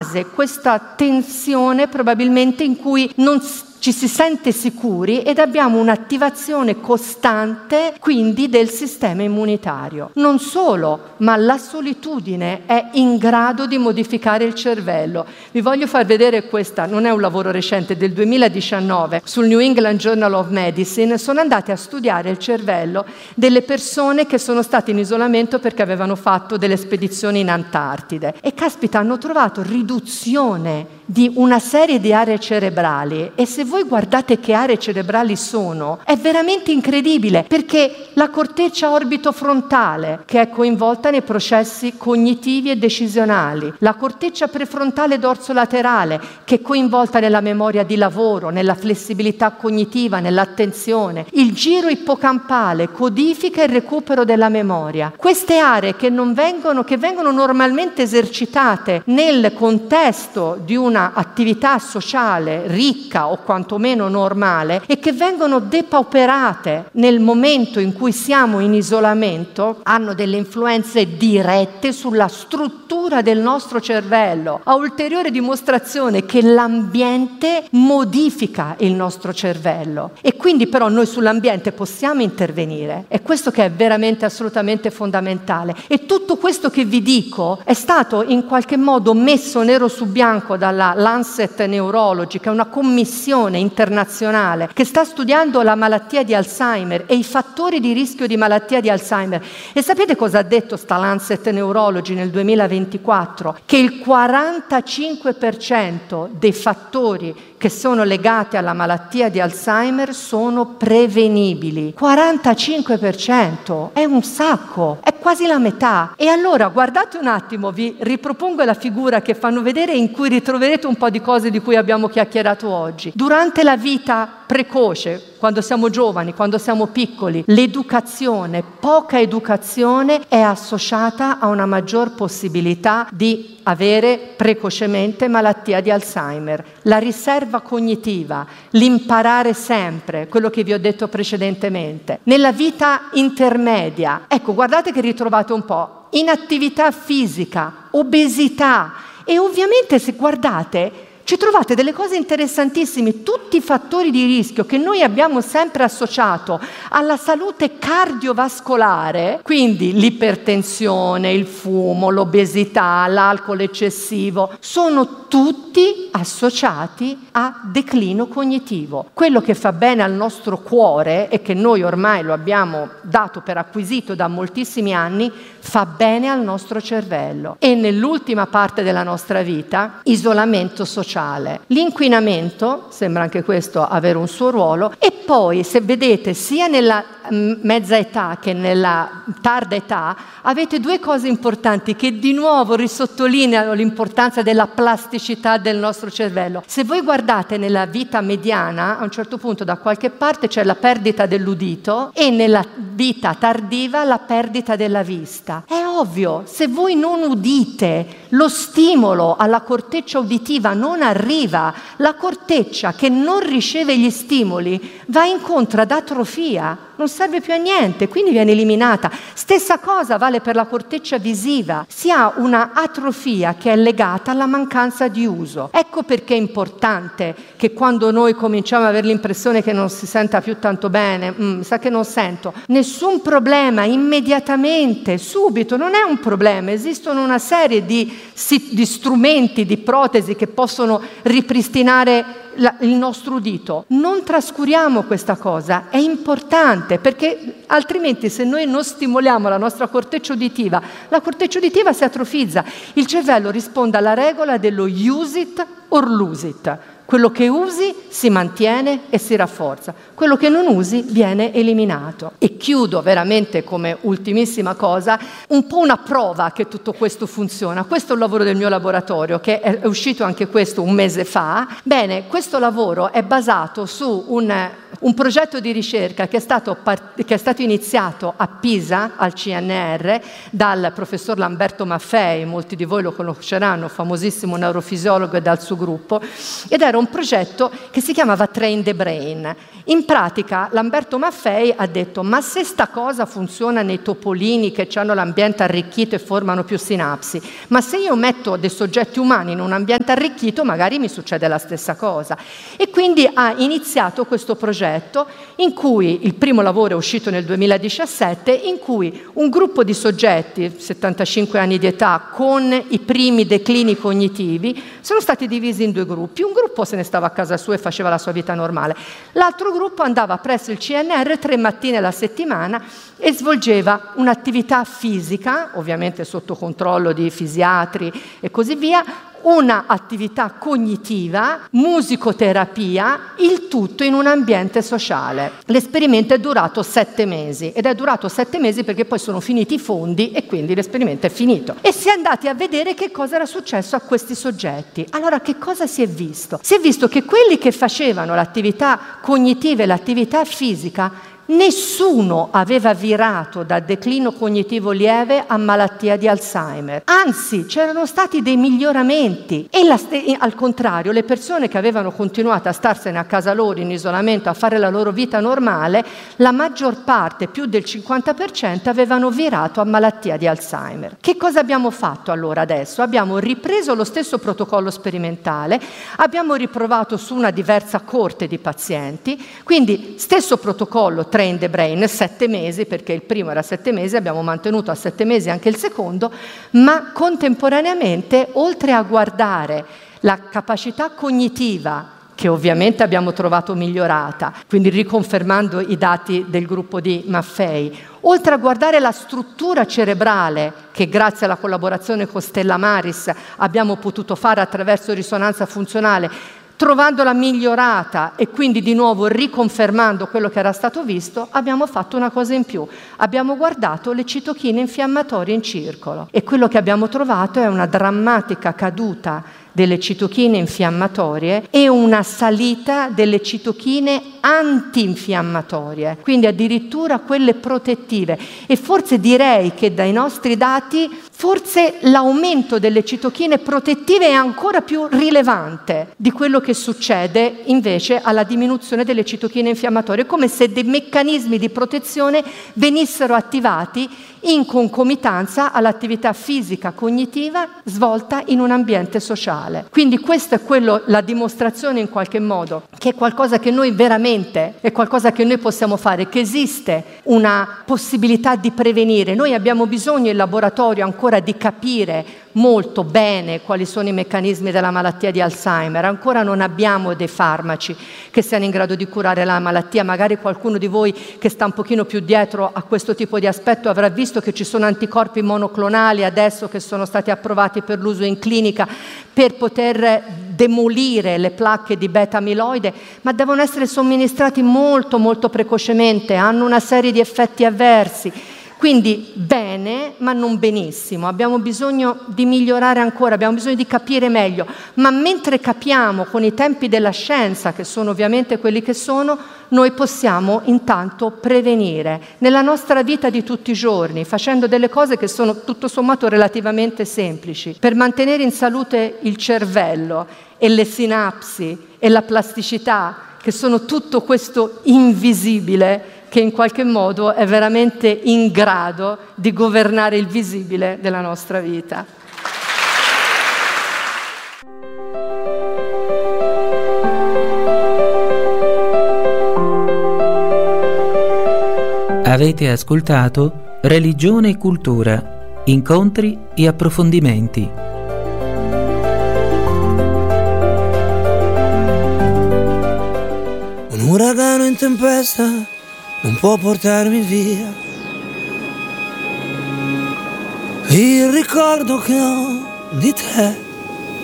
base questa tensione probabilmente in cui non ci si sente sicuri ed abbiamo un'attivazione costante quindi del sistema immunitario. Non solo, ma la solitudine è in grado di modificare il cervello. Vi voglio far vedere questa, non è un lavoro recente, del 2019, sul New England Journal of Medicine. Sono andati a studiare il cervello delle persone che sono state in isolamento perché avevano fatto delle spedizioni in Antartide. E caspita, hanno trovato riduzione di una serie di aree cerebrali, e se voi guardate che aree cerebrali sono, è veramente incredibile, perché la corteccia orbitofrontale, che è coinvolta nei processi cognitivi e decisionali, la corteccia prefrontale dorsolaterale, che è coinvolta nella memoria di lavoro, nella flessibilità cognitiva, nell'attenzione, il giro ippocampale codifica il recupero della memoria. Queste aree che vengono normalmente esercitate nel contesto di una attività sociale ricca o quantomeno normale e che vengono depauperate nel momento in cui siamo in isolamento, hanno delle influenze dirette sulla struttura del nostro cervello, a ulteriore dimostrazione che l'ambiente modifica il nostro cervello, e quindi però noi sull'ambiente possiamo intervenire. È questo che è veramente assolutamente fondamentale, e tutto questo che vi dico è stato in qualche modo messo nero su bianco dalla Lancet Neurology, che è una commissione internazionale che sta studiando la malattia di Alzheimer e i fattori di rischio di malattia di Alzheimer. E sapete cosa ha detto sta Lancet Neurology nel 2024? Che il 45% dei fattori che sono legati alla malattia di Alzheimer sono prevenibili. 45%, è un sacco, è quasi la metà. E allora guardate un attimo, vi ripropongo la figura che fanno vedere, in cui ritroverete un po' di cose di cui abbiamo chiacchierato oggi. Durante la vita precoce, quando siamo giovani, quando siamo piccoli, l'educazione, poca educazione, è associata a una maggior possibilità di avere precocemente malattia di Alzheimer. La riserva cognitiva, l'imparare sempre, quello che vi ho detto precedentemente. Nella vita intermedia, ecco, guardate che ritrovate un po' inattività fisica, obesità, e ovviamente se guardate ci trovate delle cose interessantissime, tutti i fattori di rischio che noi abbiamo sempre associato alla salute cardiovascolare, quindi l'ipertensione, il fumo, l'obesità, l'alcol eccessivo, sono tutti associati a declino cognitivo. Quello che fa bene al nostro cuore, e che noi ormai lo abbiamo dato per acquisito da moltissimi anni, fa bene al nostro cervello. E nell'ultima parte della nostra vita, isolamento sociale. L'inquinamento, sembra anche questo avere un suo ruolo, e poi se vedete sia nella mezza età che nella tarda età avete due cose importanti che di nuovo risottolineano l'importanza della plasticità del nostro cervello. Se voi guardate nella vita mediana, a un certo punto da qualche parte c'è la perdita dell'udito, e nella vita tardiva la perdita della vista. È ovvio, se voi non udite, lo stimolo alla corteccia uditiva non arriva, la corteccia che non riceve gli stimoli va incontro ad atrofia, non serve più a niente, quindi viene eliminata. Stessa cosa vale per la corteccia visiva, si ha una atrofia che è legata alla mancanza di uso. Ecco perché è importante che quando noi cominciamo ad avere l'impressione che non si senta più tanto bene, sa che non sento, nessun problema, immediatamente, subito, non è un problema, esistono una serie di strumenti, di protesi che possono ripristinare il nostro udito. Non trascuriamo questa cosa, è importante, perché altrimenti se noi non stimoliamo la nostra corteccia uditiva, la corteccia uditiva si atrofizza. Il cervello risponde alla regola dello use it or lose it. Quello che usi si mantiene e si rafforza, quello che non usi viene eliminato. E chiudo veramente come ultimissima cosa, un po' una prova che tutto questo funziona. Questo è un lavoro del mio laboratorio, che è uscito anche questo un mese fa. Bene, questo lavoro è basato su un progetto di ricerca che è stato iniziato a Pisa, al CNR, dal professor Lamberto Maffei, molti di voi lo conosceranno, famosissimo neurofisiologo, e dal suo gruppo, ed era un progetto che si chiamava Train the Brain. In pratica Lamberto Maffei ha detto: ma se sta cosa funziona nei topolini che hanno l'ambiente arricchito e formano più sinapsi, ma se io metto dei soggetti umani in un ambiente arricchito magari mi succede la stessa cosa. E quindi ha iniziato questo progetto, in cui il primo lavoro è uscito nel 2017, in cui un gruppo di soggetti, 75 anni di età, con i primi declini cognitivi, sono stati divisi in due gruppi. Un gruppo se ne stava a casa sua e faceva la sua vita normale, l'altro gruppo andava presso il CNR 3 mattine alla settimana e svolgeva un'attività fisica, ovviamente sotto controllo di fisiatri e così via, una attività cognitiva, musicoterapia, il tutto in un ambiente sociale. L'esperimento è durato 7 mesi ed è durato 7 mesi perché poi sono finiti i fondi e quindi l'esperimento è finito. E si è andati a vedere che cosa era successo a questi soggetti. Allora, che cosa si è visto? Si è visto che quelli che facevano l'attività cognitiva e l'attività fisica, nessuno aveva virato da declino cognitivo lieve a malattia di Alzheimer. Anzi, c'erano stati dei miglioramenti. E al contrario, le persone che avevano continuato a starsene a casa loro in isolamento, a fare la loro vita normale, la maggior parte, più del 50%, avevano virato a malattia di Alzheimer. Che cosa abbiamo fatto allora adesso? Abbiamo ripreso lo stesso protocollo sperimentale, abbiamo riprovato su una diversa coorte di pazienti, quindi stesso protocollo, Train the Brain, 7 mesi, perché il primo era 7 mesi, abbiamo mantenuto a 7 mesi anche il secondo, ma contemporaneamente, oltre a guardare la capacità cognitiva, che ovviamente abbiamo trovato migliorata, quindi riconfermando i dati del gruppo di Maffei, oltre a guardare la struttura cerebrale, che grazie alla collaborazione con Stella Maris abbiamo potuto fare attraverso risonanza funzionale, trovandola migliorata e quindi di nuovo riconfermando quello che era stato visto, abbiamo fatto una cosa in più. Abbiamo guardato le citochine infiammatorie in circolo e quello che abbiamo trovato è una drammatica caduta delle citochine infiammatorie e una salita delle citochine antinfiammatorie, quindi addirittura quelle protettive. E forse direi che dai nostri dati forse l'aumento delle citochine protettive è ancora più rilevante di quello che succede invece alla diminuzione delle citochine infiammatorie, come se dei meccanismi di protezione venissero attivati in concomitanza all'attività fisica cognitiva svolta in un ambiente sociale. Quindi questa è la dimostrazione in qualche modo che è qualcosa che noi veramente, è qualcosa che noi possiamo fare, che esiste una possibilità di prevenire. Noi abbiamo bisogno in laboratorio ancora di capire molto bene quali sono i meccanismi della malattia di Alzheimer, ancora non abbiamo dei farmaci che siano in grado di curare la malattia. Magari qualcuno di voi che sta un pochino più dietro a questo tipo di aspetto avrà visto che ci sono anticorpi monoclonali adesso che sono stati approvati per l'uso in clinica per poter demolire le placche di beta-amiloide, ma devono essere somministrati molto molto precocemente, hanno una serie di effetti avversi. Quindi bene, ma non benissimo. Abbiamo bisogno di migliorare ancora, abbiamo bisogno di capire meglio. Ma mentre capiamo con i tempi della scienza, che sono ovviamente quelli che sono, noi possiamo intanto prevenire nella nostra vita di tutti i giorni, facendo delle cose che sono tutto sommato relativamente semplici, per mantenere in salute il cervello e le sinapsi e la plasticità, che sono tutto questo invisibile che in qualche modo è veramente in grado di governare il visibile della nostra vita. Avete ascoltato Religione e Cultura, incontri e approfondimenti. Un uragano in tempesta non può portarmi via il ricordo che ho di te.